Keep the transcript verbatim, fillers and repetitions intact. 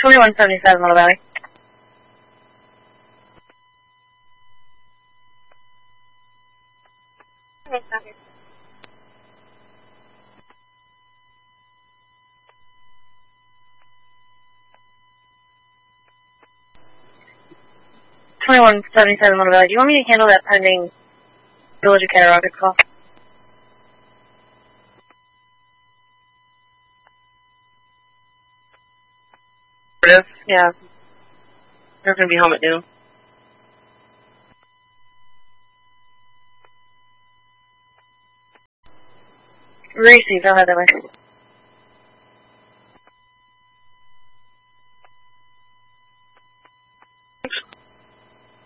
twenty-one seventy-seven, Little Valley. twenty-one seventy-seven, Little Valley. Do you want me to handle that pending Village of Cattaraugus call? Yeah. They're going to be home at noon. Received. I'll head that way.